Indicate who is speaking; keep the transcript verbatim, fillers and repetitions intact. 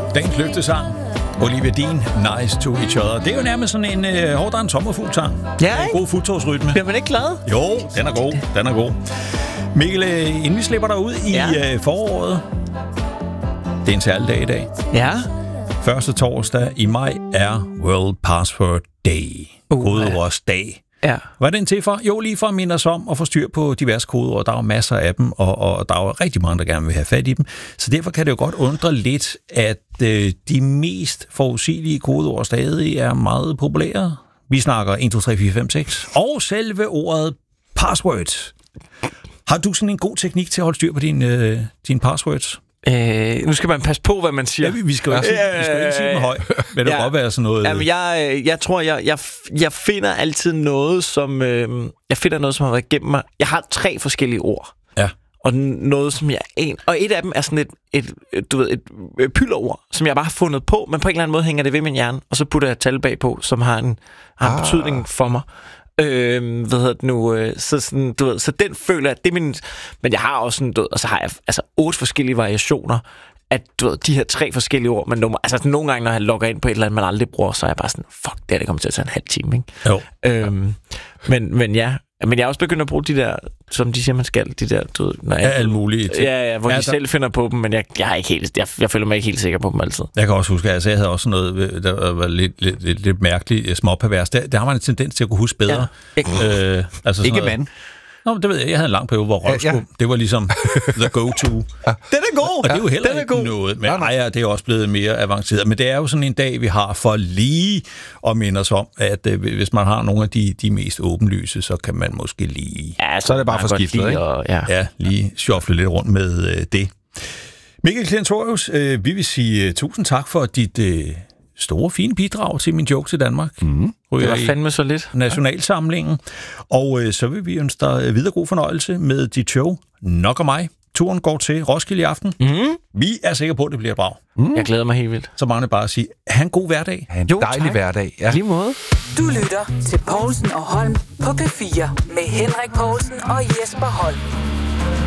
Speaker 1: Dagens løftesang. Olivia Dean, Nice to Each Other. Det er jo nærmest sådan en øh, hårdere en sommerfuglsang.
Speaker 2: Ja,
Speaker 1: en god fuldtogsrytme.
Speaker 2: Bliver man ikke glad?
Speaker 1: Jo, den er god. Den er god. Mikkel, øh, inden vi slipper dig ud i ja. øh, foråret. Det er en særlig dag i dag.
Speaker 2: Ja.
Speaker 1: Første torsdag i maj er World Password Day. Uh, Kodeordsdag.
Speaker 2: Ja.
Speaker 1: Hvad er den til for? Jo, lige for at minde os om at få styr på diverse kodeord. Der er jo masser af dem, og, og der er jo rigtig mange, der gerne vil have fat i dem. Så derfor kan det jo godt undre lidt, at øh, de mest forudsigelige kodeord stadig er meget populære. Vi snakker et, to, tre, fire, fem, seks. Og selve ordet password. Har du sådan en god teknik til at holde styr på dine, øh, dine passwords?
Speaker 2: Øh, nu skal man passe på, hvad man siger.
Speaker 1: Ja, vi skal jo ikke, vi skal jo ikke sige dem højt. Men det
Speaker 2: ja.
Speaker 1: kan godt være sådan noget...
Speaker 2: Jamen, jeg, jeg tror, jeg, jeg, jeg finder altid noget, som... Øh, jeg finder noget, som har været igennem mig. Jeg har tre forskellige ord.
Speaker 1: Ja.
Speaker 2: Og noget, som jeg... En, og et af dem er sådan et, et, et, du ved, et, et pylderord, som jeg bare har fundet på, men på en eller anden måde hænger det ved min hjerne, og så putter jeg et tal bagpå, som har en, har en ah. betydning for mig. Øh, hvad hedder det nu? Øh, så, sådan, du ved, så den føler jeg, det er min... Men jeg har også sådan, du ved, og så har jeg altså otte forskellige variationer at du ved, de her tre forskellige ord, men nummer, altså nogle gange, når jeg logger ind på et eller andet, man aldrig bruger, så er jeg bare sådan, fuck, det her, det kommer til at tage en halv time, ikke?
Speaker 1: Jo.
Speaker 2: Øhm, men, men ja, men jeg er også begyndt at bruge de der, som de siger, man skal, de der, du ved, når jeg,
Speaker 1: ja, alle mulige ting.
Speaker 2: Ja, ja, hvor ja, de der... selv finder på dem, men jeg, jeg, er ikke helt, jeg, jeg føler mig ikke helt sikker på dem altid.
Speaker 1: Jeg kan også huske, at altså, jeg havde også noget, der var lidt, lidt, lidt, lidt mærkeligt, småpervers. Der, der har man en tendens til at kunne huske bedre.
Speaker 2: Ja. Ikke,
Speaker 1: øh, altså
Speaker 3: ikke mand.
Speaker 1: Nå, det ved jeg. Jeg havde en lang periode, hvor røvskum, ja, ja. det var ligesom the go-to.
Speaker 2: Ja. Den er god!
Speaker 1: Og det er jo heller
Speaker 2: den
Speaker 1: ikke god. noget. Men ej, ja, det er også blevet mere avanceret. Men det er jo sådan en dag, vi har for lige at minde os om, at øh, hvis man har nogle af de, de mest åbenlyse, så kan man måske lige...
Speaker 3: Ja, så er det bare for skiftet, ikke?
Speaker 2: Og, ja.
Speaker 1: ja, lige shuffle lidt rundt med øh, det. Mikkel Klintorius, øh, vi vil sige uh, tusind tak for dit... Øh, store, fine bidrag til min joke til Danmark.
Speaker 2: Mm. Det var fandme så lidt.
Speaker 1: Nationalsamlingen. Og øh, så vil vi ønske dig videre god fornøjelse med dit show. Nok og mig. Turen går til Roskilde i aften. Mm. Vi er sikre på, at det bliver bra.
Speaker 2: Mm. Jeg glæder mig helt vildt.
Speaker 1: Så mange bare at sige, ha' en god hverdag.
Speaker 3: Ha' en jo, dejlig tak. hverdag. Ja.
Speaker 2: Lige måde.
Speaker 4: Du lytter til Povlsen og Holm på P fire med Henrik Povlsen og Jesper Holm.